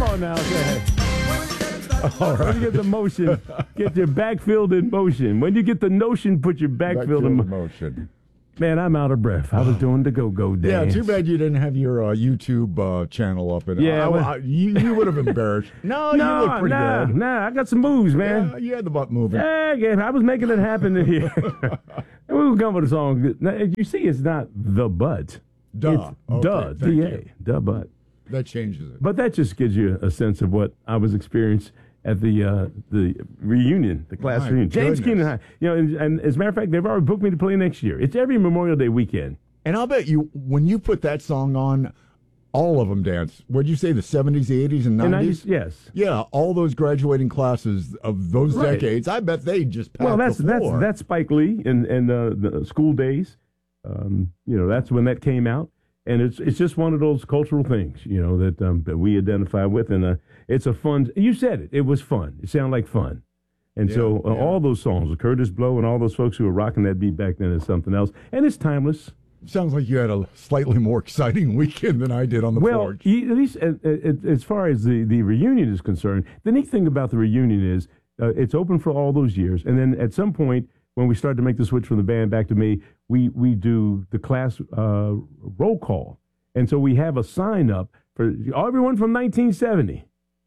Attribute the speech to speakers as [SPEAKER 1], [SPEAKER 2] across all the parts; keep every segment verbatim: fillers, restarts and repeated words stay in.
[SPEAKER 1] on now. Go ahead. All right. When you get the motion, get your backfield in motion. When you get the notion, put your backfield, backfield in mo-
[SPEAKER 2] motion.
[SPEAKER 1] Man, I'm out of breath. I was doing the go-go dance.
[SPEAKER 2] Yeah, too bad you didn't have your uh, YouTube uh, channel up. And
[SPEAKER 1] yeah,
[SPEAKER 2] I,
[SPEAKER 1] well,
[SPEAKER 2] I, you, you would have embarrassed. No,
[SPEAKER 1] no,
[SPEAKER 2] you look pretty
[SPEAKER 1] nah,
[SPEAKER 2] good.
[SPEAKER 1] Nah, I got some moves, man.
[SPEAKER 2] Yeah, you had the butt moving.
[SPEAKER 1] Yeah, yeah, I was making it happen in here. And we were going with a song. Now, you see, it's not the butt.
[SPEAKER 2] Duh.
[SPEAKER 1] It's
[SPEAKER 2] okay,
[SPEAKER 1] duh, D A, duh butt.
[SPEAKER 2] That changes it.
[SPEAKER 1] But that just gives you a sense of what I was experiencing at the uh, the reunion, the class
[SPEAKER 2] My
[SPEAKER 1] reunion. James
[SPEAKER 2] goodness.
[SPEAKER 1] Keenan High. You know, and, and as a matter of fact, they've already booked me to play next year. It's every Memorial Day weekend.
[SPEAKER 2] And I'll bet you, when you put that song on, all of them dance. What'd you say, the seventies, the eighties, and nineties?
[SPEAKER 1] And yes.
[SPEAKER 2] Yeah, all those graduating classes of those
[SPEAKER 1] Right.
[SPEAKER 2] decades, I bet they just packed
[SPEAKER 1] Well, that's
[SPEAKER 2] the
[SPEAKER 1] that's
[SPEAKER 2] floor.
[SPEAKER 1] that's Spike Lee and and uh, the School Days. Um, you know, that's when that came out, and it's it's just one of those cultural things, you know, that um, that we identify with, and uh, it's a fun. You said it; it was fun. It sounded like fun, and
[SPEAKER 2] Yeah,
[SPEAKER 1] so uh,
[SPEAKER 2] yeah.
[SPEAKER 1] all those songs, Curtis Blow, and all those folks who were rocking that beat back then is something else, and it's timeless.
[SPEAKER 2] Sounds like you had a slightly more exciting weekend than I did on the
[SPEAKER 1] Well,
[SPEAKER 2] porch.
[SPEAKER 1] e- at least uh, uh, as far as the, the reunion is concerned, the neat thing about the reunion is uh, it's open for all those years. And then at some point, when we start to make the switch from the band back to me, we, we do the class uh, roll call. And so we have a sign up for everyone from nineteen seventy,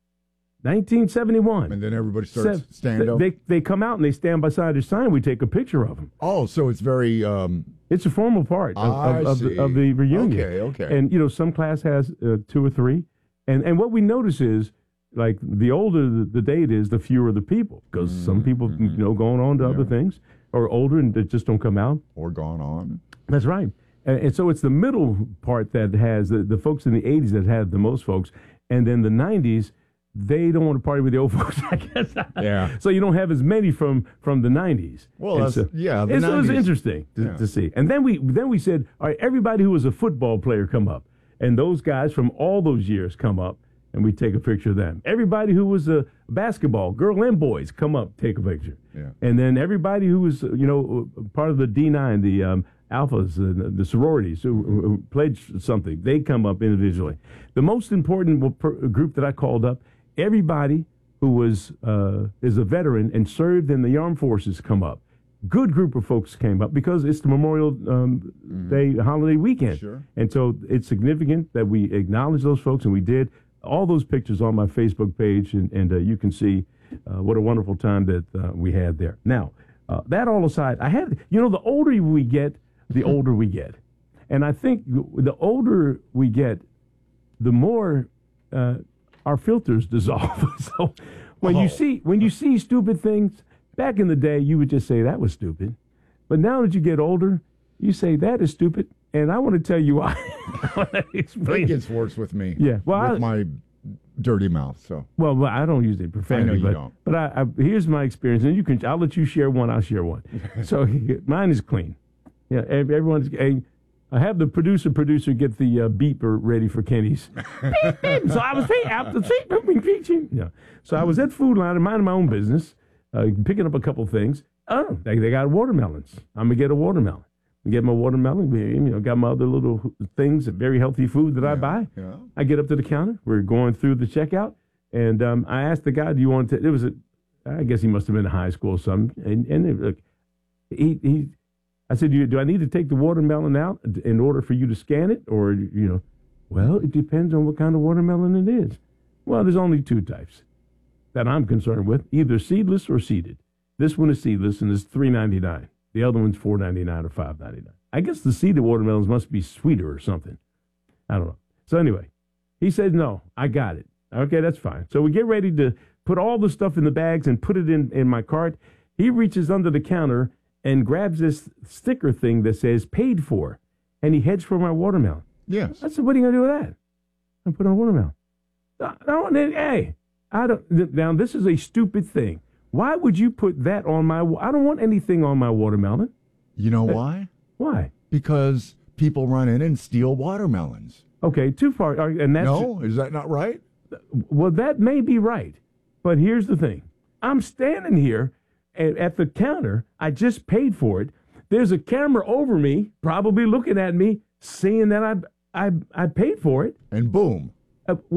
[SPEAKER 1] nineteen seventy-one.
[SPEAKER 2] And then everybody starts
[SPEAKER 1] Sev-
[SPEAKER 2] stand up.
[SPEAKER 1] They, they come out and they stand beside their sign. We take a picture of them.
[SPEAKER 2] Oh, so it's very... Um,
[SPEAKER 1] It's a formal part of,
[SPEAKER 2] I
[SPEAKER 1] of, of,
[SPEAKER 2] see.
[SPEAKER 1] the, of the reunion.
[SPEAKER 2] Okay, okay.
[SPEAKER 1] And, you know, some class has uh, two or three. And and what we notice is, like, the older the, the date is, the fewer the people. Because
[SPEAKER 2] Mm-hmm.
[SPEAKER 1] some people, you know, going on to other things, or older and they just don't come out.
[SPEAKER 2] or gone on.
[SPEAKER 1] That's right. And, and so it's the middle part that has the, the folks in the eighties that had the most folks. And then the nineties, they don't want to party with the old folks, I guess.
[SPEAKER 2] Yeah.
[SPEAKER 1] So you don't have as many from, from the nineties.
[SPEAKER 2] Well,
[SPEAKER 1] And
[SPEAKER 2] that's,
[SPEAKER 1] so,
[SPEAKER 2] yeah, the
[SPEAKER 1] and so it was
[SPEAKER 2] nineties.
[SPEAKER 1] interesting to,
[SPEAKER 2] Yeah.
[SPEAKER 1] to see. And then we then we said, all right, everybody who was a football player come up. And those guys from all those years come up, and we take a picture of them. Everybody who was a basketball, girl and boys, come up, take a picture.
[SPEAKER 2] Yeah.
[SPEAKER 1] And then everybody who was, you know, part of the D nine, the um, alphas, uh, the sororities who, who pledged something, they come up individually. The most important per- group that I called up, everybody who was uh, is a veteran and served in the armed forces come up. Good group of folks came up because it's the Memorial um, Day holiday weekend.
[SPEAKER 2] Sure.
[SPEAKER 1] And so it's significant that we acknowledge those folks, and we did. All those pictures on my Facebook page, and, and uh, you can see uh, what a wonderful time that uh, we had there. Now, uh, that all aside, I had, you know, the older we get, the older we get. And I think the older we get, the more uh, our filters dissolve. So when
[SPEAKER 2] Oh.
[SPEAKER 1] you see when you see stupid things, back in the day, you would just say that was stupid. But now that you get older, you say that is stupid. And I want to tell you why. I want to explain.
[SPEAKER 2] It gets worse with me.
[SPEAKER 1] Yeah, well,
[SPEAKER 2] with
[SPEAKER 1] I-
[SPEAKER 2] my dirty mouth. So
[SPEAKER 1] Well, well, I don't use it profanity.
[SPEAKER 2] I know you
[SPEAKER 1] but,
[SPEAKER 2] don't.
[SPEAKER 1] But I, I, here's my experience, and you can. I'll let you share one. I'll share one. So mine is clean. Yeah, ev- everyone's. Hey, I have the producer producer get the uh, beeper ready for Kenny's. Beep, beep. So I was hey, out the seat, beep, beep, beep. Yeah. So I was at Food Line, minding my own business, uh, picking up a couple things. Oh, they, they got watermelons. I'm gonna get a watermelon. Get my watermelon. You know, got my other little things, very healthy food that I buy.
[SPEAKER 2] yeah.
[SPEAKER 1] I get up to the counter. We're going through the checkout, and um, I asked the guy, "Do you want to?" It was a, I guess he must have been in high school or something. And and it, look, he he, I said, "Do I need to take the watermelon out in order for you to scan it, or you know?" Well, it depends on what kind of watermelon it is. Well, there's only two types that I'm concerned with: either seedless or seeded. This one is seedless, and it's three ninety-nine. The other one's four ninety-nine or five ninety-nine. I guess the seeded watermelons must be sweeter or something. I don't know. So anyway, he said, no, I got it. Okay, that's fine. So we get ready to put all the stuff in the bags and put it in, in my cart. He reaches under the counter and grabs this sticker thing that says paid for, and he heads for my watermelon.
[SPEAKER 2] Yes.
[SPEAKER 1] I said, what are you going to do with that? I put on a watermelon. I don't, hey, I don't, now this is a stupid thing. Why would you put that on my, I don't want anything on my watermelon.
[SPEAKER 2] You know why?
[SPEAKER 1] Why?
[SPEAKER 2] Because people run in and steal watermelons.
[SPEAKER 1] Okay, too far. uh, And that's
[SPEAKER 2] No? Is that not right?
[SPEAKER 1] well, that may be right, but here's the thing: I'm standing here at, at the counter. I just paid for it. There's a camera over me, probably looking at me, seeing that I I I paid for it.
[SPEAKER 2] And boom.
[SPEAKER 1] Uh, well,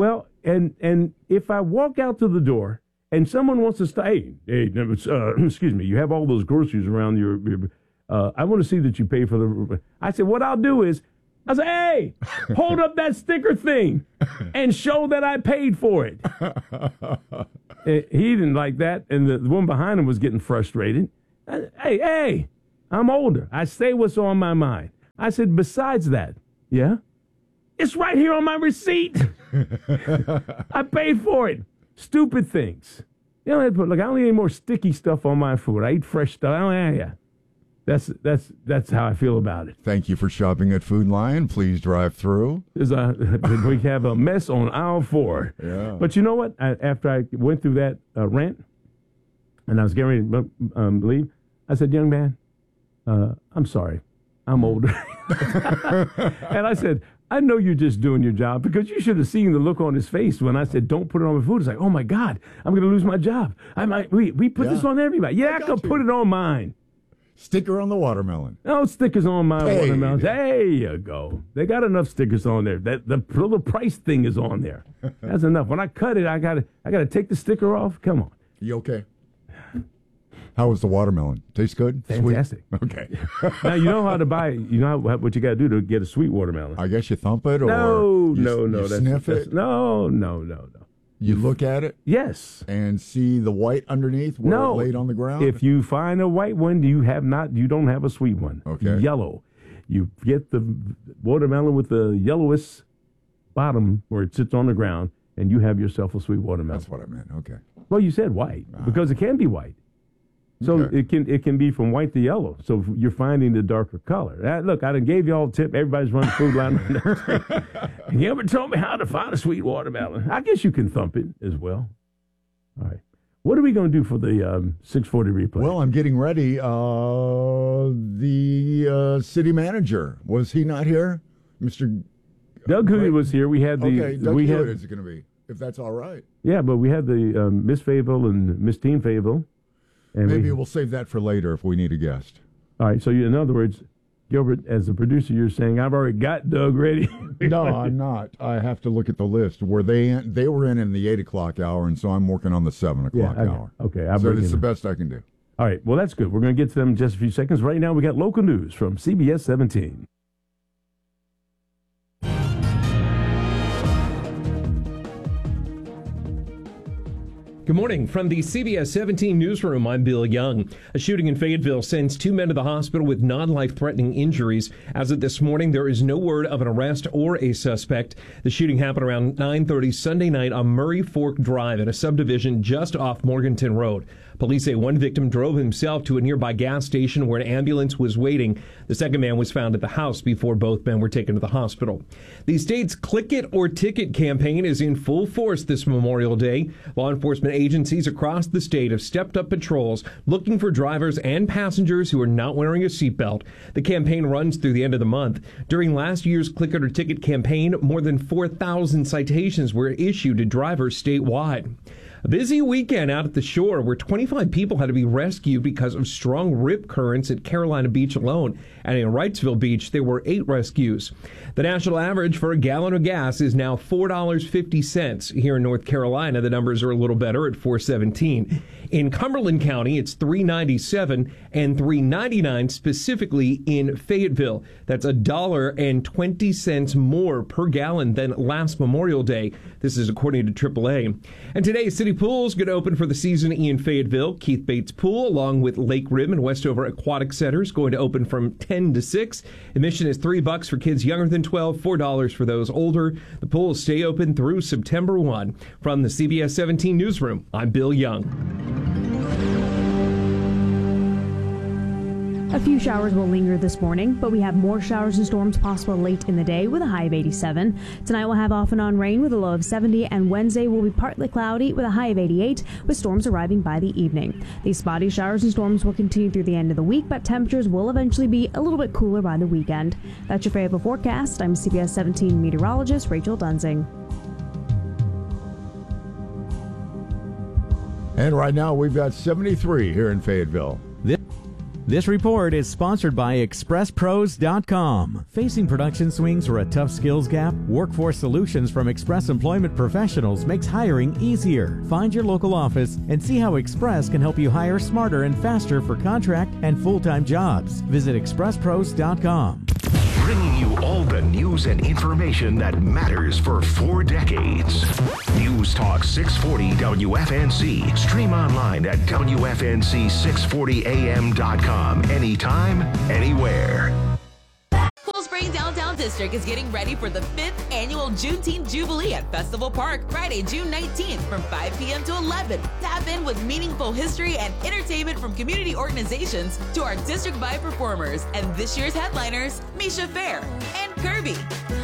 [SPEAKER 1] and and if I walk out to the door and someone wants to stay, hey, hey uh, excuse me, you have all those groceries around your, your uh, I want to see that you pay for the. I said, what I'll do is, I said, hey, hold up that sticker thing and show that I paid for it. He didn't like that, and the, the one behind him was getting frustrated. I, hey, hey, I'm older. I say what's on my mind. I said, besides that, yeah, it's right here on my receipt. I paid for it. Stupid things. You know, look, I don't need any more sticky stuff on my food. I eat fresh stuff. I don't, yeah, yeah. That's that's that's how I feel about it.
[SPEAKER 2] Thank you for shopping at Food Lion. Please drive through.
[SPEAKER 1] A, we have a mess on aisle four.
[SPEAKER 2] Yeah.
[SPEAKER 1] But you know what? I, after I went through that uh, rant, and I was getting ready to um, leave, I said, young man, uh, I'm sorry. I'm older. And I said, I know you're just doing your job, because you should have seen the look on his face when I said, don't put it on my food. It's like, oh, my God, I'm going to lose my job. I might, we, we put yeah. this on everybody. Yeah, I, I can put it on mine.
[SPEAKER 2] Sticker on the watermelon.
[SPEAKER 1] No stickers on my
[SPEAKER 2] Paid.
[SPEAKER 1] watermelons. There you go. They got enough stickers on there. That the little price thing is on there. That's enough. When I cut it, I got to I got to take the sticker off. Come on.
[SPEAKER 2] You okay? How was the watermelon? Tastes good?
[SPEAKER 1] Fantastic.
[SPEAKER 2] Sweet? Okay.
[SPEAKER 1] Now you know how to buy. You know how, what you got to do to get a sweet watermelon.
[SPEAKER 2] I guess you thump it, or
[SPEAKER 1] no,
[SPEAKER 2] you,
[SPEAKER 1] no, no.
[SPEAKER 2] You
[SPEAKER 1] that's,
[SPEAKER 2] sniff
[SPEAKER 1] that's,
[SPEAKER 2] it.
[SPEAKER 1] No, no, no, no.
[SPEAKER 2] You look at it?
[SPEAKER 1] Yes.
[SPEAKER 2] And see the white underneath where
[SPEAKER 1] no.
[SPEAKER 2] it laid on the ground?
[SPEAKER 1] If you find a white one, you have not. You don't have a sweet one.
[SPEAKER 2] Okay.
[SPEAKER 1] Yellow. You get the watermelon with the yellowest bottom where it sits on the ground, and you have yourself a sweet watermelon.
[SPEAKER 2] That's what I meant. Okay.
[SPEAKER 1] Well, you said white
[SPEAKER 2] ah.
[SPEAKER 1] because it can be white. So
[SPEAKER 2] okay.
[SPEAKER 1] it can it can be from white to yellow. So you're finding the darker color. That, look, I done gave you all the tip. Everybody's running Food Line. You ever told me how to find a sweet watermelon? I guess you can thump it as well. All right. What are we going to do for the um, six forty replay?
[SPEAKER 2] Well, I'm getting ready. Uh, the uh, city manager, was he not here? Mister
[SPEAKER 1] Doug Hood was here. We had the
[SPEAKER 2] okay. Doug
[SPEAKER 1] we
[SPEAKER 2] Hood
[SPEAKER 1] had,
[SPEAKER 2] is it going to be? If that's all right.
[SPEAKER 1] Yeah, but we had the um, Miss Fayetteville and Miss Teen Fayetteville. And
[SPEAKER 2] Maybe
[SPEAKER 1] we,
[SPEAKER 2] we'll save that for later if we need a guest.
[SPEAKER 1] All right. So you, in other words, Gilbert, as the producer, you're saying I've already got Doug ready.
[SPEAKER 2] No, I'm not. I have to look at the list. Were they in, they were in in the eight o'clock hour, and so I'm working on the seven o'clock
[SPEAKER 1] yeah, okay.
[SPEAKER 2] hour.
[SPEAKER 1] Okay, I'll
[SPEAKER 2] so
[SPEAKER 1] bring
[SPEAKER 2] it's the
[SPEAKER 1] in.
[SPEAKER 2] best I can do.
[SPEAKER 1] All right. Well, that's good. We're going to get to them in just a few seconds. Right now, we got local news from C B S seventeen.
[SPEAKER 3] Good morning. From the C B S seventeen newsroom, I'm Bill Young. A shooting in Fayetteville sends two men to the hospital with non-life-threatening injuries. As of this morning, there is no word of an arrest or a suspect. The shooting happened around nine thirty Sunday night on Murray Fork Drive at a subdivision just off Morganton Road. Police say one victim drove himself to a nearby gas station where an ambulance was waiting. The second man was found at the house before both men were taken to the hospital. The state's Click It or Ticket campaign is in full force this Memorial Day. Law enforcement agencies across the state have stepped up patrols looking for drivers and passengers who are not wearing a seatbelt. The campaign runs through the end of the month. During last year's Click It or Ticket campaign, more than four thousand citations were issued to drivers statewide. A busy weekend out at the shore where twenty-five people had to be rescued because of strong rip currents at Carolina Beach alone. And in Wrightsville Beach, there were eight rescues. The national average for a gallon of gas is now four dollars and fifty cents. Here in North Carolina, the numbers are a little better at four dollars and seventeen cents. In Cumberland County, it's three dollars and ninety-seven cents and three dollars and ninety-nine cents specifically in Fayetteville. That's a dollar and twenty cents more per gallon than last Memorial Day. This is according to triple A. And today, City Pool's going to open for the season in Fayetteville. Keith Bates Pool, along with Lake Rim and Westover Aquatic Center, is going to open from ten to six. Admission is three bucks for kids younger than twelve, four dollars for those older. The pool will stay open through September first. From the C B S seventeen newsroom, I'm Bill Young.
[SPEAKER 4] A few showers will linger this morning, but we have more showers and storms possible late in the day with a high of eighty-seven. Tonight we'll have off and on rain with a low of seventy, and Wednesday will be partly cloudy with a high of eighty-eight, with storms arriving by the evening. These spotty showers and storms will continue through the end of the week, but temperatures will eventually be a little bit cooler by the weekend. That's your Fayetteville forecast. I'm C B S seventeen meteorologist Rachel Dunsing.
[SPEAKER 2] And right now we've got seventy-three here in Fayetteville.
[SPEAKER 5] This report is sponsored by express pros dot com. Facing production swings or a tough skills gap, Workforce Solutions from Express Employment Professionals makes hiring easier. Find your local office and see how Express can help you hire smarter and faster for contract and full-time jobs. Visit express pros dot com.
[SPEAKER 6] Bringing you all the news and information that matters for four decades. News Talk six forty W F N C. Stream online at W F N C six forty A M dot com. Anytime, anywhere.
[SPEAKER 7] Cool Spring Downtown District is getting ready for the fifth annual Juneteenth Jubilee at Festival Park, Friday, June nineteenth from five p.m. to eleven. Tap in with meaningful history and entertainment from community organizations to our district vibe performers and this year's headliners, Misha Fair and Kirby.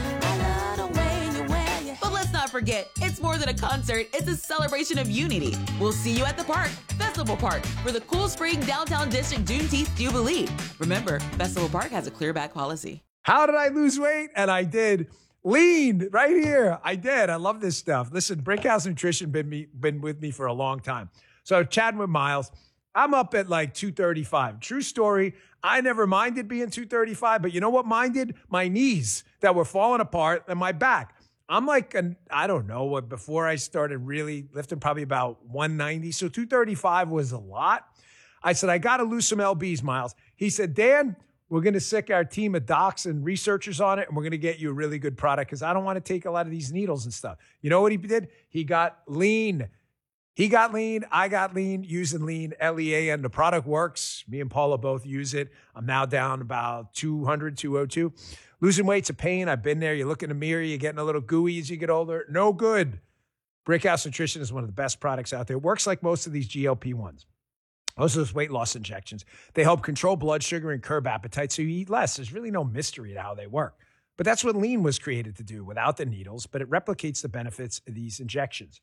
[SPEAKER 7] But let's not forget, it's more than a concert, it's a celebration of unity. We'll see you at the park, Festival Park, for the Cool Spring Downtown District Juneteenth Jubilee. Remember, Festival Park has a clear back policy.
[SPEAKER 8] How did I lose weight? And I did. Lean right here. I did. I love this stuff. Listen, Brickhouse Nutrition been me, been with me for a long time. So chatting with Miles, I'm up at like two thirty-five. True story. I never minded being two thirty-five, but you know what minded? My knees that were falling apart and my back. I'm like, an, I don't know, what before I started really lifting, probably about one ninety. So two thirty-five was a lot. I said, I got to lose some L Bs, Miles. He said, Dan, we're going to sick our team of docs and researchers on it, and we're going to get you a really good product because I don't want to take a lot of these needles and stuff. You know what he did? He got lean. He got lean. I got lean using lean, L E A N. The product works. Me and Paula both use it. I'm now down about two hundred, two oh two. Losing weight's a pain. I've been there. You look in the mirror, you're getting a little gooey as you get older. No good. Brickhouse Nutrition is one of the best products out there. It works like most of these G L P ones. Most of those weight loss injections. They help control blood sugar and curb appetite so you eat less. There's really no mystery to how they work. But that's what lean was created to do without the needles, but it replicates the benefits of these injections.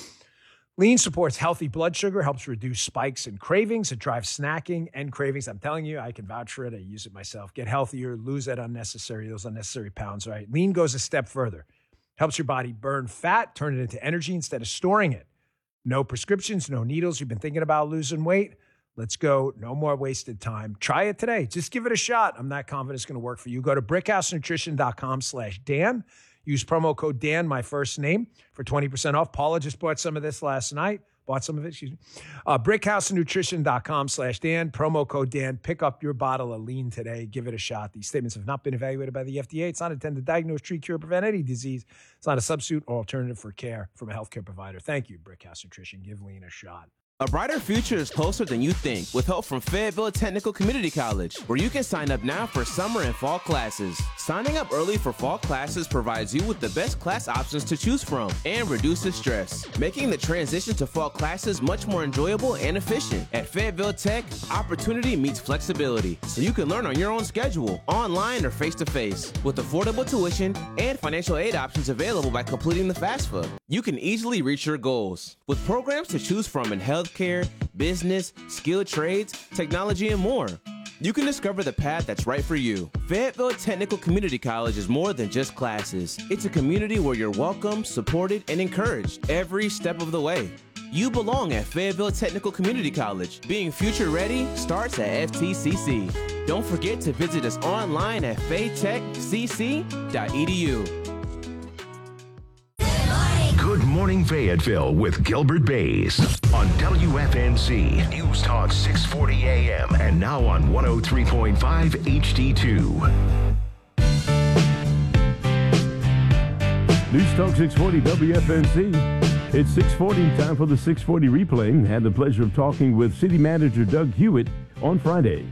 [SPEAKER 8] Lean supports healthy blood sugar, helps reduce spikes and cravings. It drives snacking and cravings. I'm telling you, I can vouch for it. I use it myself. Get healthier, lose that unnecessary, those unnecessary pounds, right? Lean goes a step further. Helps your body burn fat, turn it into energy instead of storing it. No prescriptions, no needles. You've been thinking about losing weight? Let's go. No more wasted time. Try it today. Just give it a shot. I'm not confident it's going to work for you. Go to brickhousenutrition.com slash Dan. Use promo code Dan, my first name, for twenty percent off. Paula just bought some of this last night. Bought some of it, excuse me. Uh, brickhousenutrition.com slash Dan. Promo code Dan. Pick up your bottle of lean today. Give it a shot. These statements have not been evaluated by the F D A. It's not intended to diagnose, treat, cure, prevent any disease. It's not a substitute or alternative for care from a healthcare provider. Thank you, Brickhouse Nutrition. Give lean a shot.
[SPEAKER 9] A brighter future is closer than you think with help from Fayetteville Technical Community College, where you can sign up now for summer and fall classes. Signing up early for fall classes provides you with the best class options to choose from and reduces stress, making the transition to fall classes much more enjoyable and efficient. At Fayetteville Tech, opportunity meets flexibility, so you can learn on your own schedule, online or face-to-face, with affordable tuition and financial aid options available by completing the FAFSA. You can easily reach your goals with programs to choose from in health care, business, skilled trades, technology, and more. You can discover the path that's right for you. Fayetteville Technical Community College is more than just classes. It's a community where you're welcome, supported, and encouraged every step of the way. You belong at Fayetteville Technical Community College. Being future ready starts at F T C C. Don't forget to visit us online at faytech c c dot e d u.
[SPEAKER 6] Good Morning Fayetteville with Gilbert Bays on W F N C News Talk six forty A M and now on one oh three point five H D two.
[SPEAKER 1] News Talk six forty W F N C. It's six forty, time for the six forty replay. Had the pleasure of talking with City Manager Doug Hewitt on Friday.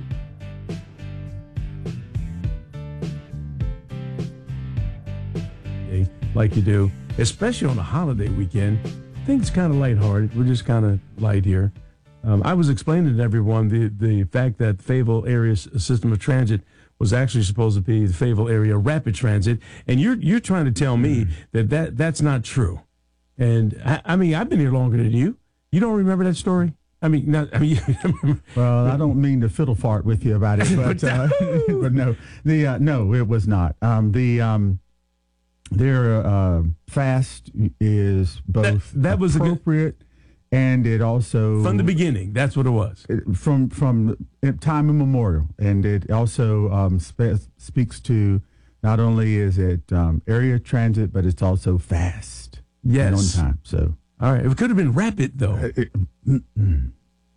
[SPEAKER 1] Like you do, especially on a holiday weekend. Things kind of lighthearted. We're just kind of light here. Um, I was explaining to everyone the, the fact that Fayetteville Area System of Transit was actually supposed to be the Fayetteville Area Rapid Transit, and you're you're trying to tell me mm. that, that that's not true. And I, I mean, I've been here longer than you. You don't remember that story? I mean, not, I mean,
[SPEAKER 10] well, I don't mean to fiddle fart with you about it, but uh, but no, the uh, no, it was not. Um, the um, their uh, fast is both
[SPEAKER 1] that, that was
[SPEAKER 10] appropriate And it also
[SPEAKER 1] from the beginning, that's what it was.
[SPEAKER 10] It, from from time immemorial, and it also um, spe- speaks to not only is it um, area transit, but it's also fast.
[SPEAKER 1] Yes,
[SPEAKER 10] and on time. So,
[SPEAKER 1] all right, it could have been rapid though. Uh, it, mm, mm.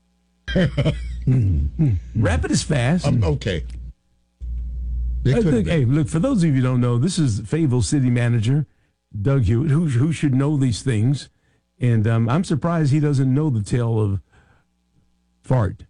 [SPEAKER 1] mm, rapid is fast.
[SPEAKER 2] Um, okay.
[SPEAKER 1] Look, hey, look, for those of you who don't know, this is Fayetteville City Manager Doug Hewitt, who who should know these things. And um, I'm surprised he doesn't know the tale of fart.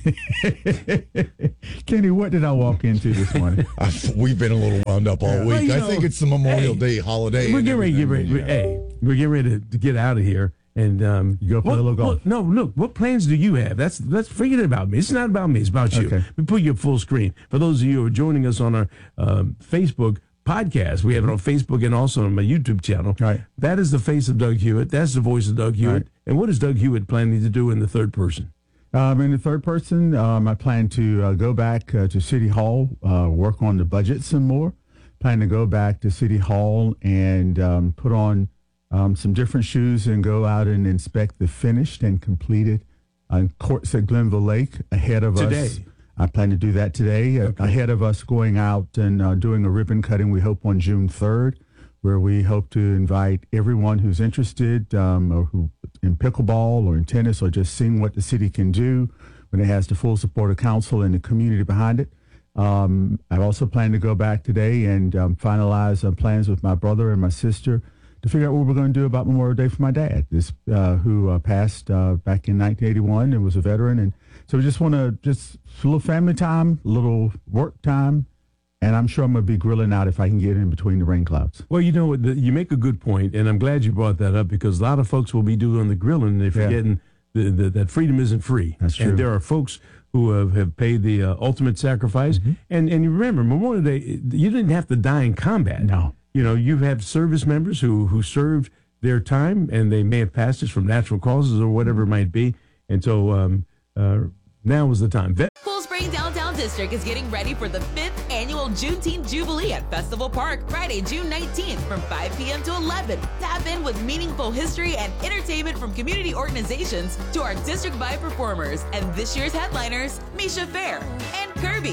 [SPEAKER 10] Kenny, what did I walk into this morning?
[SPEAKER 2] I, we've been a little wound up all yeah. week. Well, I know, think it's the Memorial hey, Day holiday.
[SPEAKER 1] We're getting ready, get ready. Yeah. Hey, we're getting ready to, to get out of here. And um,
[SPEAKER 10] you go play
[SPEAKER 1] what,
[SPEAKER 10] a little golf.
[SPEAKER 1] What, no, look, what plans do you have? That's that's forget about me. It's not about me. It's about you.
[SPEAKER 10] Okay.
[SPEAKER 1] We put you up full screen. For those of you who are joining us on our um, Facebook podcast, we have it on Facebook and also on my YouTube channel.
[SPEAKER 10] Right.
[SPEAKER 1] That is the face of Doug Hewitt. That's the voice of Doug Hewitt. Right. And what is Doug Hewitt planning to do in the third person?
[SPEAKER 10] Um, in the third person, um, I plan to uh, go back uh, to City Hall, uh, work on the budget some more. Plan to go back to City Hall and um, put on um, some different shoes and go out and inspect the finished and completed uh, courts at Glenville Lake ahead of
[SPEAKER 1] today.
[SPEAKER 10] us. I plan to do that today, okay. ahead of us going out and uh, doing a ribbon cutting, we hope, on June third, where we hope to invite everyone who's interested um, or who in pickleball or in tennis or just seeing what the city can do when it has the full support of council and the community behind it. Um, I also plan to go back today and um, finalize uh, plans with my brother and my sister to figure out what we're going to do about Memorial Day for my dad, this uh, who uh, passed uh, back in nineteen eighty-one and was a veteran. And so we just want to just a little family time, a little work time, and I'm sure I'm going to be grilling out if I can get in between the rain clouds.
[SPEAKER 1] Well, you know what, you make a good point, and I'm glad you brought that up because a lot of folks will be doing the grilling and they're forgetting yeah. the, the, that freedom isn't free.
[SPEAKER 10] That's true.
[SPEAKER 1] And there are folks who have, have paid the uh, ultimate sacrifice. Mm-hmm. And and you remember, Memorial Day, you didn't have to die in combat.
[SPEAKER 10] No.
[SPEAKER 1] You know, you have service members who, who served their time, and they may have passed it from natural causes or whatever it might be. And so um, uh, now is the time. Vet-
[SPEAKER 7] Cool Spring Downtown District is getting ready for the fifth annual Juneteenth Jubilee at Festival Park, Friday, June nineteenth from five p.m. to eleven. Tap in with meaningful history and entertainment from community organizations to our district-wide performers and this year's headliners, Misha Fair and Kirby.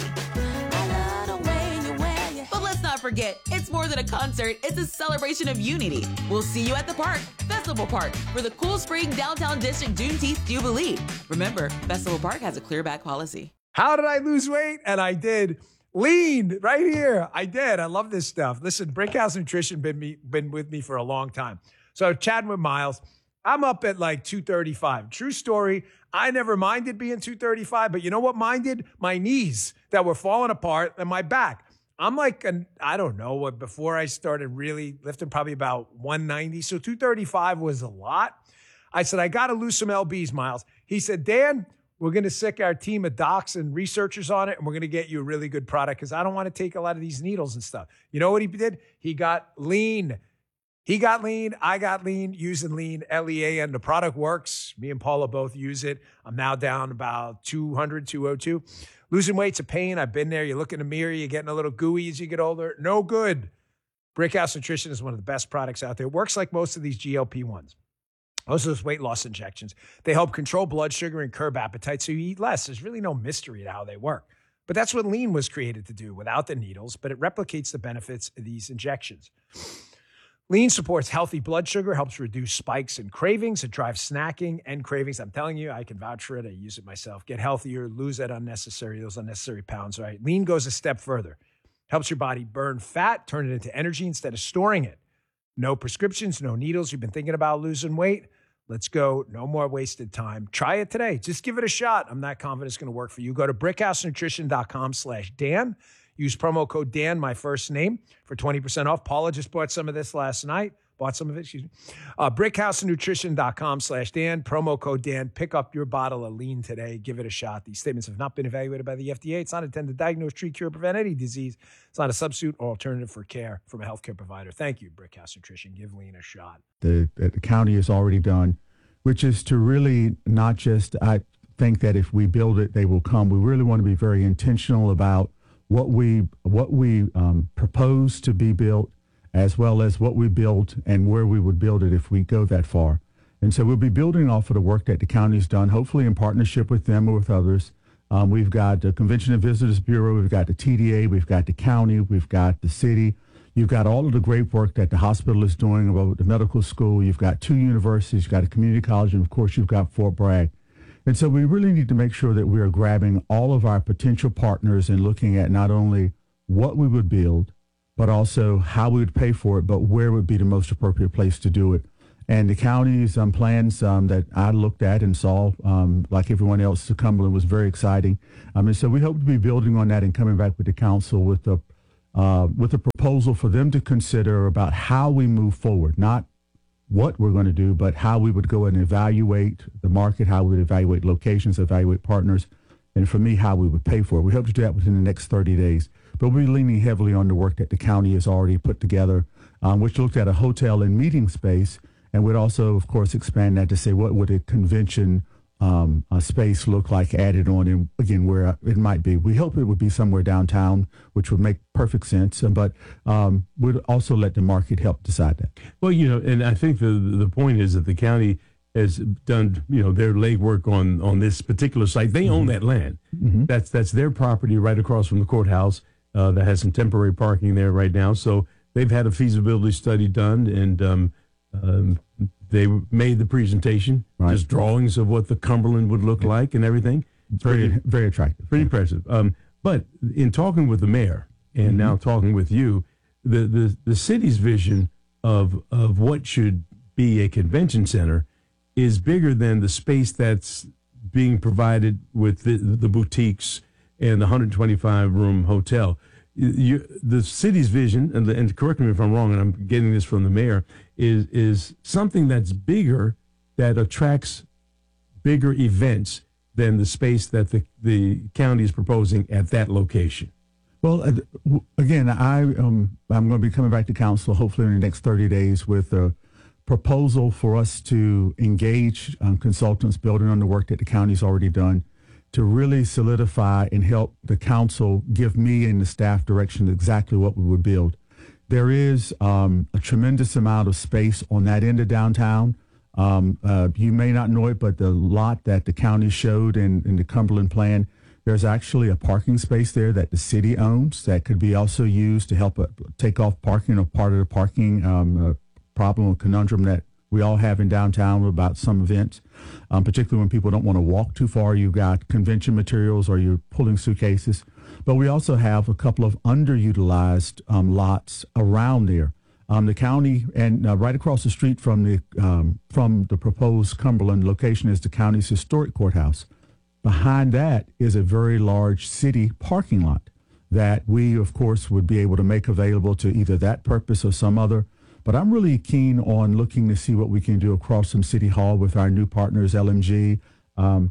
[SPEAKER 7] But let's not forget, it's more than a concert, it's a celebration of unity. We'll see you at the park, Festival Park, for the Cool Spring Downtown District Juneteenth Jubilee. Remember, Festival Park has a clear back policy.
[SPEAKER 8] How did I lose weight? And I did. Lean right here. I did. I love this stuff. Listen, Brickhouse Nutrition been me, been with me for a long time. So chatting with Miles, I'm up at like two thirty-five. True story. I never minded being two thirty-five, but you know what minded? My knees that were falling apart and my back. I'm like, an, I don't know, what before I started really lifting, probably about one ninety. So two thirty-five was a lot. I said, I got to lose some L Bs, Miles. He said, Dan, we're going to sick our team of docs and researchers on it, and we're going to get you a really good product because I don't want to take a lot of these needles and stuff. You know what he did? He got lean. He got lean. I got lean using lean, L E A N. The product works. Me and Paula both use it. I'm now down about two hundred, two oh two. Losing weight's a pain. I've been there. You look in the mirror, you're getting a little gooey as you get older. No good. Brickhouse Nutrition is one of the best products out there. It works like most of these G L P ones. Most of those weight loss injections. They help control blood sugar and curb appetite so you eat less. There's really no mystery to how they work. But that's what lean was created to do without the needles, but it replicates the benefits of these injections. Lean supports healthy blood sugar, helps reduce spikes and cravings. It drives snacking and cravings. I'm telling you, I can vouch for it. I use it myself. Get healthier, lose that unnecessary, those unnecessary pounds, right? Lean goes a step further. Helps your body burn fat, turn it into energy instead of storing it. No prescriptions, no needles. You've been thinking about losing weight? Let's go. No more wasted time. Try it today. Just give it a shot. I'm not confident it's going to work for you. Go to brickhousenutrition.com slash Dan. Use promo code Dan, my first name, for twenty percent off. Paula just bought some of this last night. Bought some of it, excuse me. Uh, brickhousenutrition.com slash Dan. Promo code Dan. Pick up your bottle of lean today. Give it a shot. These statements have not been evaluated by the F D A. It's not intended to diagnose, treat, cure, prevent any disease. It's not a substitute or alternative for care from a healthcare provider. Thank you, Brickhouse Nutrition. Give lean a shot.
[SPEAKER 10] The, the county has already done, which is to really not just, I think that if we build it, they will come. We really want to be very intentional about what we what we um, propose to be built, as well as what we build and where we would build it if we go that far. And so we'll be building off of the work that the county's done, hopefully in partnership with them or with others. Um, we've got the Convention and Visitors Bureau, we've got the T D A, we've got the county, we've got the city. You've got all of the great work that the hospital is doing about the medical school. You've got two universities, you've got a community college, and of course you've got Fort Bragg. And so we really need to make sure that we are grabbing all of our potential partners and looking at not only what we would build, but also how we would pay for it, but where would be the most appropriate place to do it. And the county's um, plans um, that I looked at and saw, um, like everyone else, to Cumberland was very exciting. Um, and so we hope to be building on that and coming back with the council with a uh, with a proposal for them to consider about how we move forward, not what we're going to do, but how we would go and evaluate the market, how we would evaluate locations, evaluate partners, and for me, how we would pay for it. We hope to do that within the next thirty days. But we'll be leaning heavily on the work that the county has already put together, um, which looked at a hotel and meeting space. And we'd also, of course, expand that to say what would a convention um, a space look like added on, and again, where it might be. We hope it would be somewhere downtown, which would make perfect sense, but um, we'd also let the market help decide that.
[SPEAKER 1] Well, you know, and I think the the point is that the county has done, you know, their legwork on on this particular site. They mm-hmm. own that land. Mm-hmm. That's that's their property right across from the courthouse. Uh, that has some temporary parking there right now. So they've had a feasibility study done, and um, um, they made the presentation, right. just drawings of what the Cumberland would look like and everything.
[SPEAKER 10] It's very, pretty, very attractive.
[SPEAKER 1] Pretty impressive. Um, but in talking with the mayor and mm-hmm. now talking with you, the, the, the city's vision of of what should be a convention center is bigger than the space that's being provided with the, the boutiques and the one hundred twenty-five room hotel. You, the city's vision, and, and correct me if I'm wrong, and I'm getting this from the mayor, is is something that's bigger, that attracts bigger events than the space that the, the county is proposing at that location.
[SPEAKER 10] Well, uh, again, I um, I'm going to be coming back to council hopefully in the next thirty days with a proposal for us to engage um, consultants building on the work that the county's already done, to really solidify and help the council give me and the staff direction exactly what we would build. There is um, a tremendous amount of space on that end of downtown. Um, uh, you may not know it, but the lot that the county showed in, in the Cumberland plan, there's actually a parking space there that the city owns that could be also used to help uh, take off parking, or part of the parking um, uh, problem or conundrum that we all have in downtown about some events, um, particularly when people don't want to walk too far. You've got convention materials or you're pulling suitcases. But we also have a couple of underutilized um, lots around there. Um, the county, and uh, right across the street from the um, from the proposed Cumberland location is the county's historic courthouse. Behind that is a very large city parking lot that we, of course, would be able to make available to either that purpose or some other. But I'm really keen on looking to see what we can do across from City Hall with our new partners, L M G, um,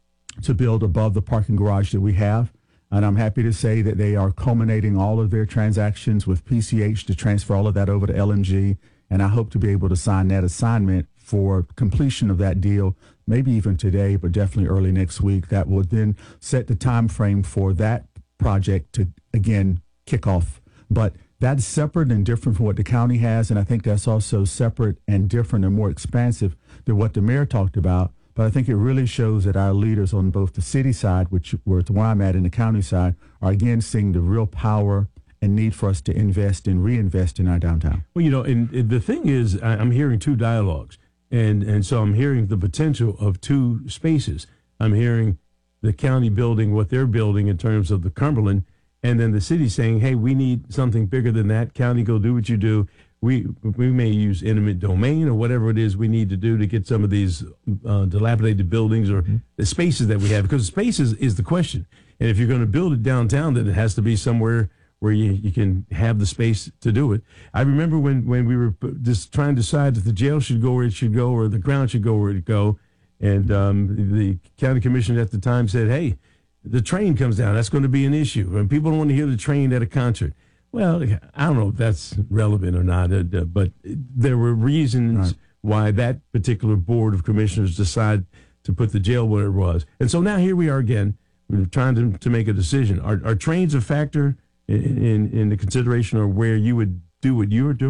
[SPEAKER 10] to build above the parking garage that we have. And I'm happy to say that they are culminating all of their transactions with P C H to transfer all of that over to L M G. And I hope to be able to sign that assignment for completion of that deal, maybe even today, but definitely early next week. That will then set the time frame for that project to, again, kick off. But that's separate and different from what the county has, and I think that's also separate and different and more expansive than what the mayor talked about. But I think it really shows that our leaders on both the city side, which where I'm at, and the county side, are again seeing the real power and need for us to invest and reinvest in our downtown.
[SPEAKER 1] Well, you know, and, and the thing is, I'm hearing two dialogues, and, and so I'm hearing the potential of two spaces. I'm hearing the county building what they're building in terms of the Cumberland, and then the city saying, hey, we need something bigger than that. County, go do what you do. We we may use eminent domain or whatever it is we need to do to get some of these uh, dilapidated buildings or mm-hmm. the spaces that we have, because space is, is the question. And if you're going to build it downtown, then it has to be somewhere where you, you can have the space to do it. I remember when, when we were just trying to decide if the jail should go where it should go or the ground should go where it go. And um, the county commissioner at the time said, hey, the train comes down. That's going to be an issue. And people don't want to hear the train at a concert. Well, I don't know if that's relevant or not, uh, but there were reasons right. why that particular board of commissioners decided to put the jail where it was. And so now here we are again, we're trying to, to make a decision. Are, are trains a factor in, in, in the consideration of where you would do what you were doing?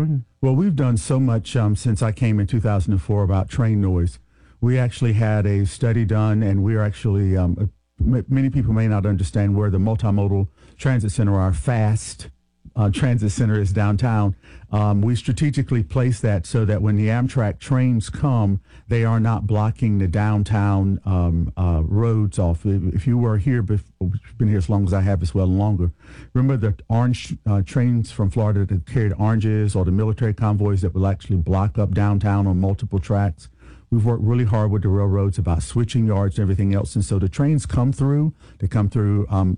[SPEAKER 10] Well, we've done so much um, since I came in two thousand four about train noise. We actually had a study done, and we're actually, um, m- many people may not understand where the multimodal transit center, our FAST uh, transit center is downtown. Um, we strategically place that so that when the Amtrak trains come, they are not blocking the downtown um, uh, roads off. If you were here, before, you've been here as long as I have, as well, longer. Remember the orange uh, trains from Florida that carried oranges, or the military convoys that will actually block up downtown on multiple tracks? We've worked really hard with the railroads about switching yards and everything else. And so the trains come through, they come through um,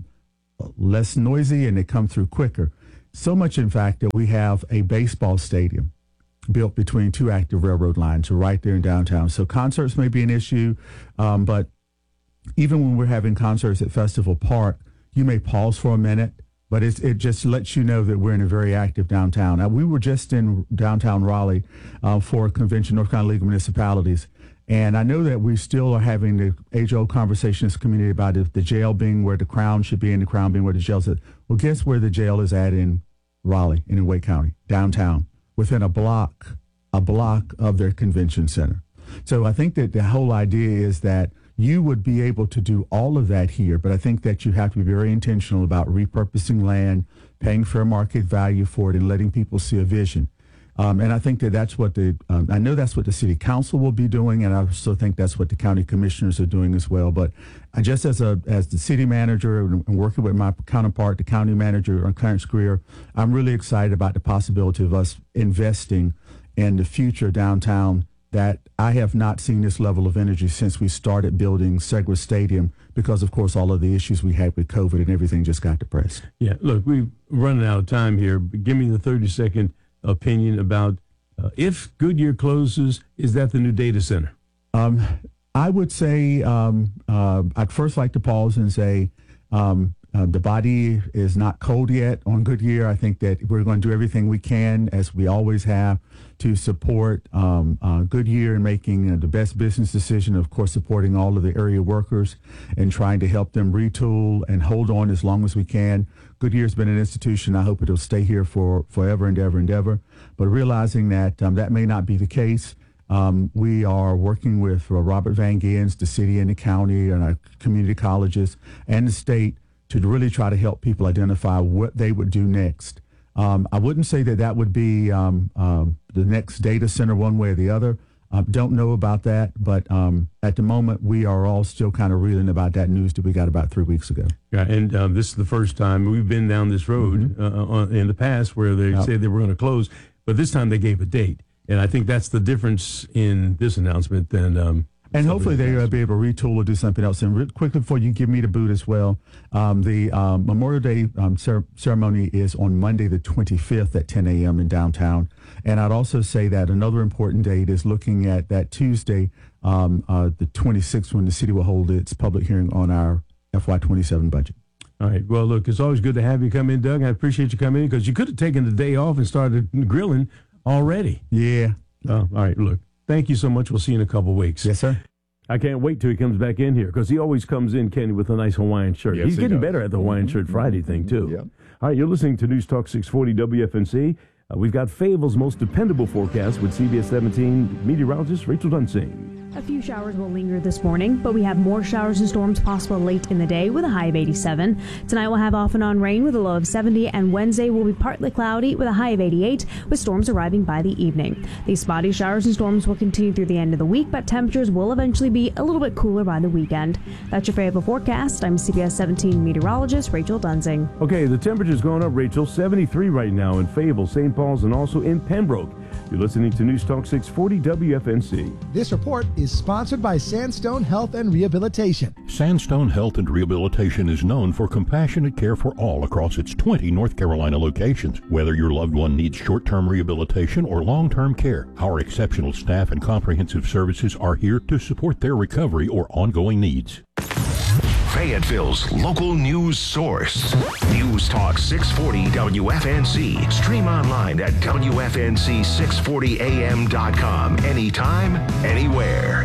[SPEAKER 10] less noisy, and they come through quicker. So much, in fact, that we have a baseball stadium built between two active railroad lines right there in downtown. So concerts may be an issue, um, but even when we're having concerts at Festival Park, you may pause for a minute, but it's, it just lets you know that we're in a very active downtown. Now, we were just in downtown Raleigh uh, for a convention, North Carolina League of Municipalities, and I know that we still are having the age-old conversation in this community about if the jail being where the Crown should be and the Crown being where the jail's at. Well, guess where the jail is at in Raleigh and in Wake County, downtown, within a block, a block of their convention center. So I think that the whole idea is that you would be able to do all of that here, but I think that you have to be very intentional about repurposing land, paying fair market value for it, and letting people see a vision. Um, and I think that that's what the, um, I know that's what the city council will be doing, and I also think that's what the county commissioners are doing as well. But I just as a as the city manager and working with my counterpart, the county manager, Clarence Greer, I'm really excited about the possibility of us investing in the future downtown that I have not seen this level of energy since we started building Segra Stadium, because, of course, all of the issues we had with COVID and everything just got depressed.
[SPEAKER 1] Yeah, look, we're running out of time here. But give me the thirty-second opinion about uh, if Goodyear closes, is that the new data center?
[SPEAKER 10] Um, I would say um, uh, I'd first like to pause and say um, uh, the body is not cold yet on Goodyear. I think that we're going to do everything we can, as we always have, to support um, uh, Goodyear in making uh, the best business decision, of course, supporting all of the area workers and trying to help them retool and hold on as long as we can. Goodyear's been an institution. I hope it'll stay here for forever and ever and ever. But realizing that um, that may not be the case, um, we are working with uh, Robert Van Gans, the city and the county and our community colleges and the state to really try to help people identify what they would do next. Um, I wouldn't say that that would be um, um, the next data center one way or the other. Uh, don't know about that, but um, at the moment, we are all still kind of reeling about that news that we got about three weeks ago.
[SPEAKER 1] Yeah, and um, this is the first time we've been down this road mm-hmm. uh, in the past where they yep. said they were going to close, but this time they gave a date. And I think that's the difference in this announcement than um,
[SPEAKER 10] and hopefully they'll be able to retool or do something else. And re- quickly before you give me the boot as well, um, the um, Memorial Day um, cer- ceremony is on Monday the twenty-fifth at ten a.m. in downtown. And I'd also say that another important date is looking at that Tuesday, um, uh, the twenty-sixth, when the city will hold its public hearing on our F Y twenty-seven budget.
[SPEAKER 1] All right. Well, look, it's always good to have you come in, Doug. I appreciate you coming in because you could have taken the day off and started grilling already.
[SPEAKER 10] Yeah.
[SPEAKER 1] Oh, all right. Look, thank you so much. We'll see you in a couple of weeks.
[SPEAKER 10] Yes, sir.
[SPEAKER 1] I can't wait till he comes back in here because he always comes in, Kenny, with a nice Hawaiian shirt.
[SPEAKER 2] Yes,
[SPEAKER 1] He's
[SPEAKER 2] he
[SPEAKER 1] getting
[SPEAKER 2] does.
[SPEAKER 1] better at the Hawaiian shirt Friday thing, too.
[SPEAKER 2] Yep.
[SPEAKER 1] All right, you're listening to News Talk six forty W F N C. Uh, we've got Fayetteville's most dependable forecast with C B S seventeen meteorologist Rachel Dunsing.
[SPEAKER 4] A few showers will linger this morning, but we have more showers and storms possible late in the day with a high of eighty-seven. Tonight we'll have off and on rain with a low of seventy, and Wednesday will be partly cloudy with a high of eighty-eight, with storms arriving by the evening. These spotty showers and storms will continue through the end of the week, but temperatures will eventually be a little bit cooler by the weekend. That's your Fayetteville forecast. I'm C B S seventeen meteorologist Rachel Dunsing.
[SPEAKER 1] Okay, the temperature's going up, Rachel. seventy-three right now in Fayetteville, Saint Paul's, and also in Pembroke. You're listening to News Talk six forty W F N C.
[SPEAKER 11] This report is sponsored by Sandstone Health and Rehabilitation.
[SPEAKER 12] Sandstone Health and Rehabilitation is known for compassionate care for all across its twenty North Carolina locations. Whether your loved one needs short-term rehabilitation or long-term care, our exceptional staff and comprehensive services are here to support their recovery or ongoing needs.
[SPEAKER 6] Fayetteville's local news source. News Talk six forty W F N C. Stream online at W F N C six forty A M dot com. Anytime, anywhere.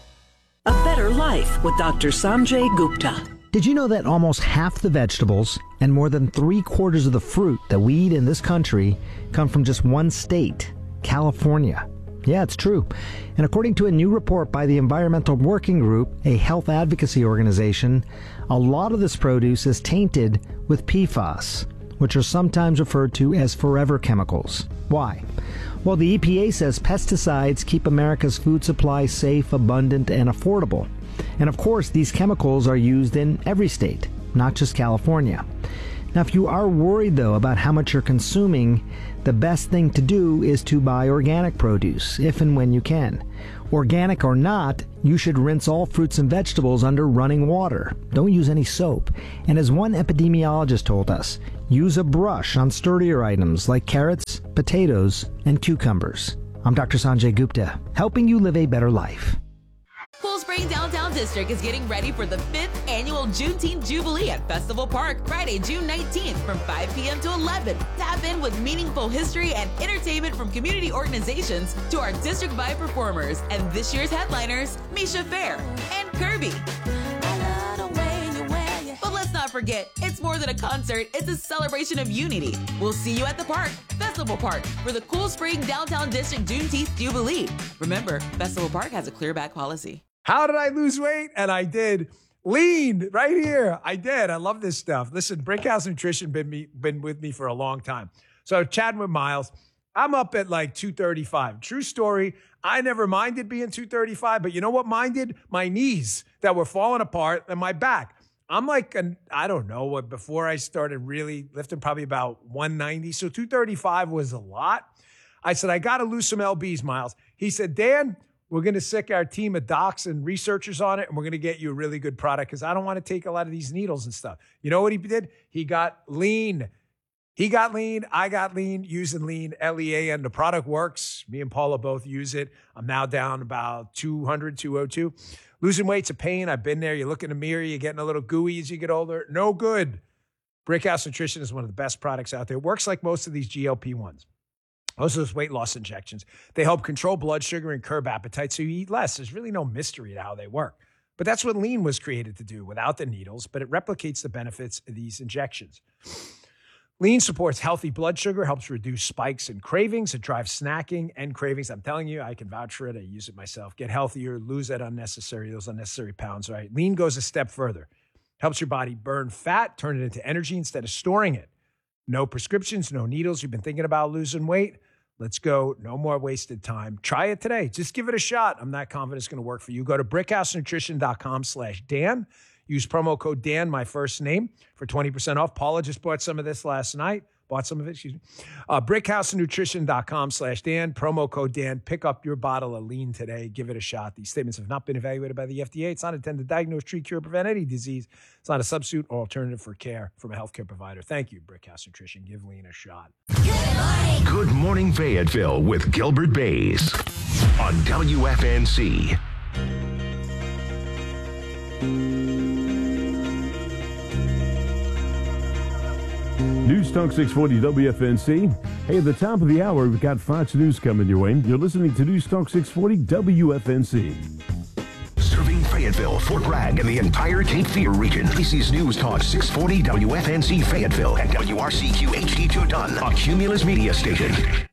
[SPEAKER 13] A better life with Doctor Sanjay Gupta.
[SPEAKER 14] Did you know that almost half the vegetables and more than three quarters of the fruit that we eat in this country come from just one state? California. Yeah, it's true. And according to a new report by the Environmental Working Group, a health advocacy organization, a lot of this produce is tainted with P FAS, which are sometimes referred to as forever chemicals. Why? Well, the E P A says pesticides keep America's food supply safe, abundant, and affordable. And of course, these chemicals are used in every state, not just California. Now, if you are worried, though, about how much you're consuming, the best thing to do is to buy organic produce, if and when you can. Organic or not, you should rinse all fruits and vegetables under running water. Don't use any soap. And as one epidemiologist told us, use a brush on sturdier items like carrots, potatoes, and cucumbers. I'm Doctor Sanjay Gupta, helping you live a better life.
[SPEAKER 7] Cool Spring Downtown District is getting ready for the fifth annual Juneteenth Jubilee at Festival Park, Friday, June nineteenth from five p.m. to eleven. Tap in with meaningful history and entertainment from community organizations to our district-wide performers and this year's headliners, Misha Fair and Kirby. But let's not forget, it's more than a concert, it's a celebration of unity. We'll see you at the park, Festival Park, for the Cool Spring Downtown District Juneteenth Jubilee. Remember, Festival Park has a clear back policy.
[SPEAKER 8] How did I lose weight? And I did. Lean right here. I did. I love this stuff. Listen, Brickhouse Nutrition been me, been with me for a long time. So chatting with Miles, I'm up at like two thirty-five. True story. I never minded being two thirty-five, but you know what minded? My knees that were falling apart and my back. I'm like, an, I don't know, what before I started really lifting, probably about one ninety. So two thirty-five was a lot. I said, I got to lose some L Bs, Miles. He said, Dan, we're going to sick our team of docs and researchers on it, and we're going to get you a really good product because I don't want to take a lot of these needles and stuff. You know what he did? He got lean. He got lean. I got lean using lean, L E A N. The product works. Me and Paula both use it. I'm now down about two hundred, two oh two. Losing weight's a pain. I've been there. You look in the mirror, you're getting a little gooey as you get older. No good. Brickhouse Nutrition is one of the best products out there. It works like most of these G L P ones. Most of those weight loss injections. They help control blood sugar and curb appetite so you eat less. There's really no mystery to how they work. But that's what lean was created to do without the needles, but it replicates the benefits of these injections. Lean supports healthy blood sugar, helps reduce spikes and cravings. It drives snacking and cravings. I'm telling you, I can vouch for it. I use it myself. Get healthier, lose that unnecessary, those unnecessary pounds, right? Lean goes a step further. Helps your body burn fat, turn it into energy instead of storing it. No prescriptions, no needles. You've been thinking about losing weight? Let's go. No more wasted time. Try it today. Just give it a shot. I'm not confident it's going to work for you. Go to brickhousenutrition.com slash Dan. Use promo code Dan, my first name, for twenty percent off. Paula just bought some of this last night. Bought some of it, excuse me. Uh, brickhousenutrition.com slash Dan. Promo code Dan. Pick up your bottle of lean today. Give it a shot. These statements have not been evaluated by the F D A. It's not intended to diagnose, treat, cure, prevent any disease. It's not a substitute or alternative for care from a healthcare provider. Thank you, Brickhouse Nutrition. Give lean a shot.
[SPEAKER 6] Good Morning Fayetteville with Gilbert Bays on W F N C.
[SPEAKER 1] News Talk six forty W F N C. Hey, at the top of the hour, we've got Fox News coming your way. You're listening to News Talk six forty W F N C.
[SPEAKER 6] Serving Fayetteville, Fort Bragg, and the entire Cape Fear region. This is News Talk six forty W F N C Fayetteville and W R C Q H D two Dunn, a Cumulus media station.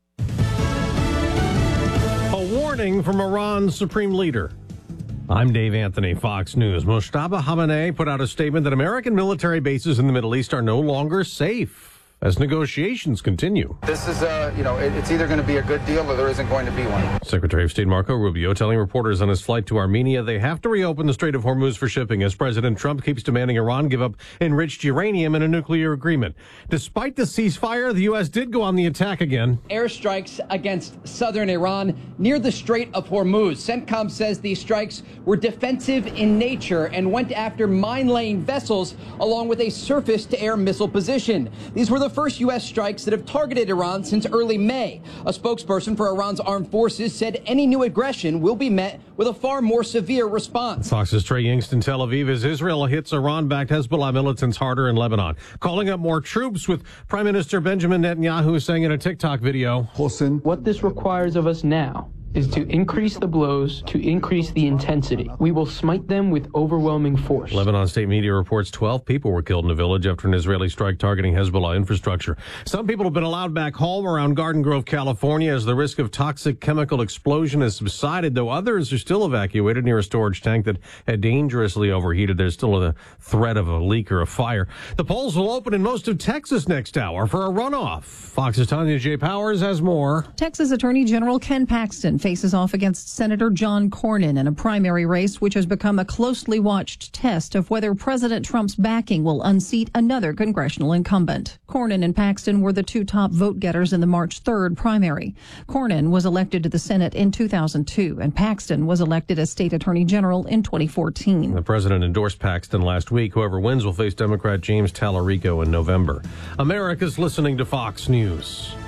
[SPEAKER 15] A warning from Iran's supreme leader. I'm Dave Anthony, Fox News. Mojtaba Khamenei put out a statement that American military bases in the Middle East are no longer safe as negotiations continue.
[SPEAKER 16] This is, uh, you know, it, it's either going to be a good deal or there isn't going to be one.
[SPEAKER 15] Secretary of State Marco Rubio telling reporters on his flight to Armenia they have to reopen the Strait of Hormuz for shipping as President Trump keeps demanding Iran give up enriched uranium in a nuclear agreement. Despite the ceasefire, the U S did go on the attack again.
[SPEAKER 17] Airstrikes against southern Iran near the Strait of Hormuz. CENTCOM says these strikes were defensive in nature and went after mine-laying vessels along with a surface-to-air missile position. These were the first U S strikes that have targeted Iran since early May. A spokesperson for Iran's armed forces said any new aggression will be met with a far more severe response.
[SPEAKER 15] Fox's Trey Yingst in Tel Aviv as Israel hits Iran-backed Hezbollah militants harder in Lebanon, calling up more troops, with Prime Minister Benjamin Netanyahu saying in a TikTok video,
[SPEAKER 18] What this requires of us now is to increase the blows, to increase the intensity. We will smite them with overwhelming force.
[SPEAKER 15] Lebanon state media reports twelve people were killed in a village after an Israeli strike targeting Hezbollah infrastructure. Some people have been allowed back home around Garden Grove, California, as the risk of toxic chemical explosion has subsided, though others are still evacuated near a storage tank that had dangerously overheated. There's still a threat of a leak or a fire. The polls will open in most of Texas next hour for a runoff. Fox's Tanya J. Powers has more.
[SPEAKER 19] Texas Attorney General Ken Paxton faces off against Senator John Cornyn in a primary race which has become a closely watched test of whether President Trump's backing will unseat another congressional incumbent. Cornyn and Paxton were the two top vote getters in the March third primary. Cornyn was elected to the Senate in two thousand two, and Paxton was elected as state attorney general in twenty fourteen.
[SPEAKER 15] The president endorsed Paxton last week. Whoever wins will face Democrat James Tallarico in November. America's listening to Fox News.